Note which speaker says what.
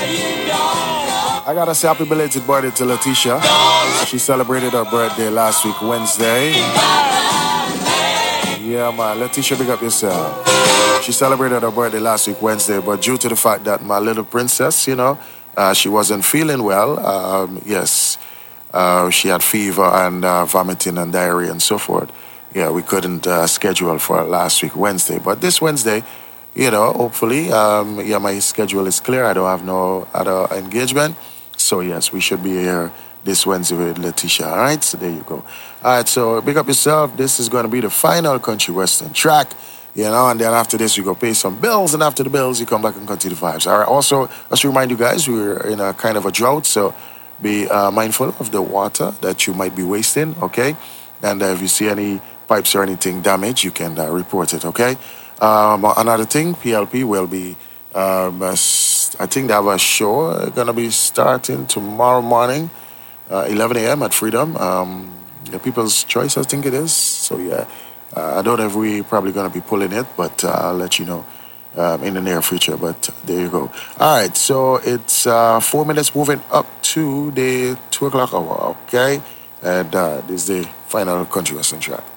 Speaker 1: I gotta say happy belated birthday to Letitia. She celebrated her birthday last week, Wednesday. Yeah, man. Letitia, big up yourself. She celebrated her birthday last week, Wednesday, but due to the fact that my little princess, she wasn't feeling well, yes, she had fever and vomiting and diarrhea and so forth. Yeah, we couldn't schedule for last week, Wednesday. But this Wednesday, hopefully, my schedule is clear. I don't have no other engagement. So, yes, we should be here this Wednesday with Letitia. All right, so there you go. All right, so big up yourself. This is going to be the final country western track. And then after this, you go pay some bills, and after the bills, you come back and continue the vibes. All right, also, just to remind you guys, we're in a kind of a drought, so be mindful of the water that you might be wasting, okay? And if you see any pipes or anything damaged, you can report it, okay? Another thing, PLP will be, I think they have a show going to be starting tomorrow morning, 11 a.m. at Freedom. The People's Choice, I think it is. So, yeah. I don't know if we're probably going to be pulling it, but I'll let you know in the near future. But there you go. All right, so it's 4 minutes moving up to the 2 o'clock hour, okay? And this is the final country western track.